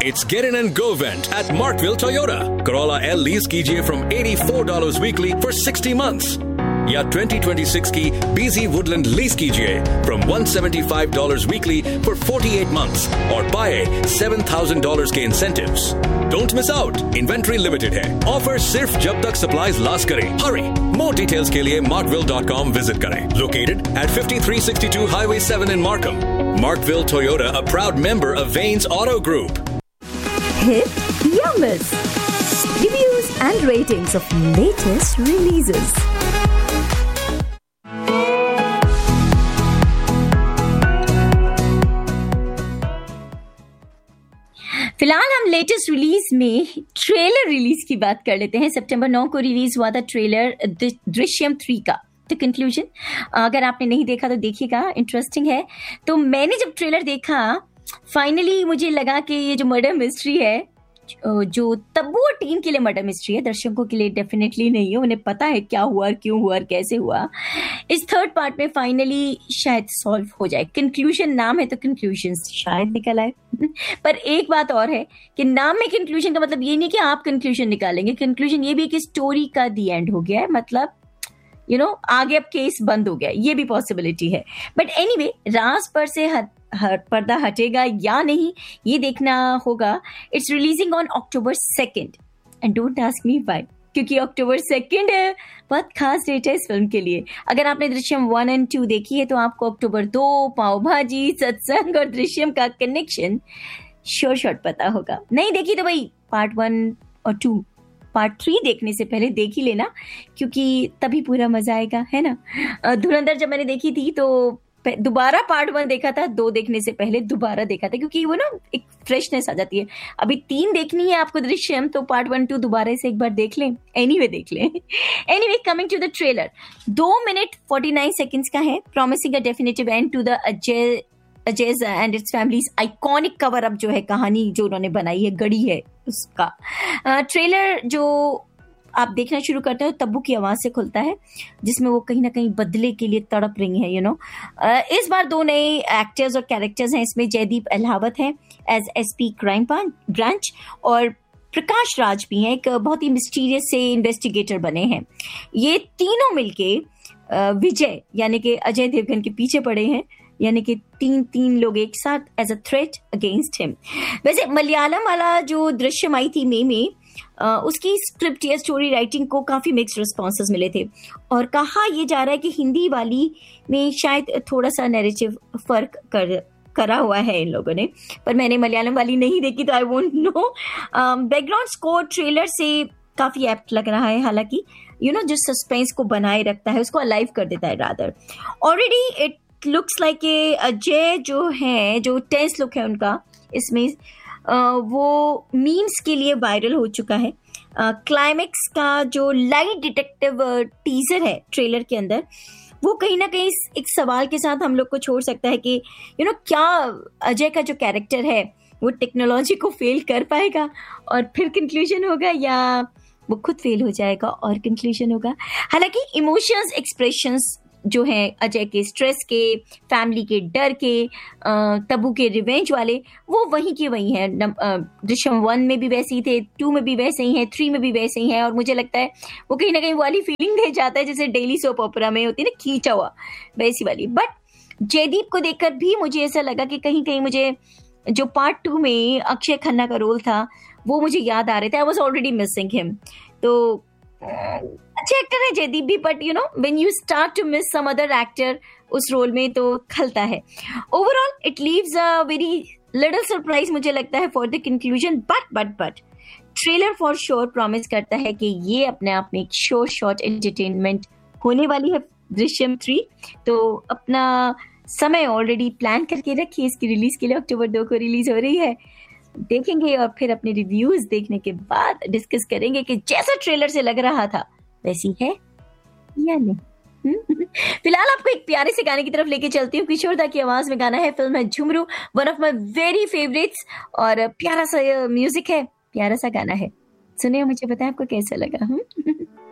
It's get in and go event at Markville Toyota. Corolla L lease कीजिए from $84 weekly for 60 months. या 2026 की BZ Woodland lease कीजिए from $175 weekly for 48 months और पाए $7,000 के incentives. Don't miss out. Inventory limited है. Offer सिर्फ जब तक supplies last करें. Hurry. More details के लिए markville.com visit करें. Located at 5362 Highway 7 in Markham. Markville Toyota, a proud member of Vanes Auto Group. Hit या miss? Reviews and ratings of latest releases. फिलहाल हम लेटेस्ट रिलीज में trailer release की बात कर लेते हैं। सितंबर 9 को रिलीज हुआ था ट्रेलर दृश्यम 3 का द कंक्लूजन। अगर आपने नहीं देखा तो देखिएगा, इंटरेस्टिंग है। तो मैंने जब ट्रेलर देखा फाइनली मुझे लगा कि ये जो मर्डर मिस्ट्री है, जो तब्बू और टीम के लिए मर्डर मिस्ट्री है, दर्शकों के लिए डेफिनेटली नहीं है। उन्हें पता है क्या हुआ, क्यों हुआ और कैसे हुआ। इस थर्ड पार्ट में फाइनली शायद सॉल्व हो जाए। कंक्लूजन नाम है तो कंक्लूजन शायद निकल आए। पर एक बात और है कि नाम में कंक्लूजन का मतलब ये नहीं कि आप कंक्लूजन निकालेंगे। कंक्लूजन ये भी है कि स्टोरी का दी एंड हो गया है, मतलब आगे अब केस बंद हो गया, ये भी पॉसिबिलिटी है। बट एनीवे, राज पर से पर्दा हटेगा या नहीं ये देखना होगा। It's releasing on October 2 and don't ask me why, क्योंकि October 2 बहुत खास डेट है इस फिल्म के लिए। अगर आपने दृश्यम 1 और 2 देखी है तो आपको October 2, पाव भाजी, सत्संग और दृश्यम का कनेक्शन श्योर शॉट पता होगा। नहीं देखी तो भाई पार्ट 1 और 2, पार्ट 3 देखने से पहले देख ही लेना, क्योंकि तभी पूरा मजा आएगा, है ना। धुरंधर जब मैंने देखी थी तो दोबारा पार्ट 1 देखा था, 2 देखने से पहले दोबारा देखा था, क्योंकि वो ना एक फ्रेशनेस आ जाती है। अभी 3 देखनी है आपको दृश्यम, तो पार्ट 1, 2 दोबारा से एक बार देख लें, एनीवे देख लें। Anyway, coming to the trailer, 2 minute 49 seconds का है। Promising a definitive and to the अजयज and it's families iconic cover up जो है, कहानी जो उन्होंने बनाई है, गढ़ी है उसका। ट्रेलर जो आप देखना शुरू करते हो तब्बू की आवाज से खुलता है, जिसमें वो कहीं ना कहीं बदले के लिए तड़प रही है। इस बार 2 नए एक्टर्स और कैरेक्टर्स हैं इसमें। जयदीप अहलावत हैं एज SP क्राइम ब्रांच और प्रकाश राज भी हैं, एक बहुत ही मिस्टीरियस से इन्वेस्टिगेटर बने हैं। ये तीनों मिलके विजय यानी कि अजय देवगन के पीछे पड़े हैं, यानी कि तीन लोग एक साथ as a threat against him. वैसे मलयालम वाला जो दृश्यम आई थी मई में, उसकी स्क्रिप्ट या स्टोरी राइटिंग को काफी मिक्स्ड रिस्पॉन्सेस मिले थे और कहा यह जा रहा है कि हिंदी वाली में शायद थोड़ा सा नैरेटिव फर्क करा हुआ है इन लोगों ने। पर मैंने मलयालम वाली नहीं देखी तो I won't know. Background score trailer से काफी एप्ट लग रहा है, हालांकि जो सस्पेंस को बनाए रखता है उसको अलाइव कर देता है rather. Already it looks like Ajay जो है, जो टेंस लुक है उनका इसमें, वो मीम्स के लिए वायरल हो चुका है। क्लाइमेक्स का जो लाइट डिटेक्टिव टीजर है ट्रेलर के अंदर, वो कहीं ना कहीं एक सवाल के साथ हम लोग को छोड़ सकता है कि क्या अजय का जो कैरेक्टर है वो टेक्नोलॉजी को फेल कर पाएगा और फिर कंक्लूजन होगा, या वो खुद फेल हो जाएगा और कंक्लूजन होगा। हालांकि इमोशंस, एक्सप्रेशंस जो है अजय के, स्ट्रेस के, फैमिली के डर के, तब्बू के रिवेंज वाले, वो वहीं के वहीं हैं। दृश्यम 1 में भी वैसे ही थे, 2 में भी वैसे ही हैं, 3 में भी वैसे ही हैं। और मुझे लगता है वो कहीं ना कहीं वाली फीलिंग दे जाता है जैसे डेली सोप ओपेरा में होती है ना, खींचा हुआ वैसी वाली। बट जयदीप को देखकर भी मुझे ऐसा लगा कि कहीं कहीं मुझे जो पार्ट 2 में अक्षय खन्ना का रोल था वो मुझे याद आ रहे थे। I was already missing him. तो अच्छे एक्टर है जयदीप भी, but when you start to miss some other actor उस रोल में तो खलता है। Overall it leaves a very little surprise मुझे लगता है for the conclusion. But trailer for sure promise करता है कि ये अपने आप में एक श्योर शॉट एंटरटेनमेंट होने वाली है दृश्यम 3। तो अपना समय ऑलरेडी प्लान करके रखिए इसकी रिलीज के लिए। October 2 को रिलीज हो रही है, देखेंगे और फिर अपने रिव्यूज देखने के बाद डिस्कस करेंगे कि जैसा ट्रेलर से लग रहा था वैसी है या नहीं। फिलहाल आपको एक प्यारे से गाने की तरफ लेके चलती हूँ। किशोर दा की आवाज में गाना है, फिल्म है Jhumru, one of my very favourites और प्यारा सा म्यूजिक है, प्यारा सा गाना है, सुनिए, मुझे बताएं आपको कैसा लगा।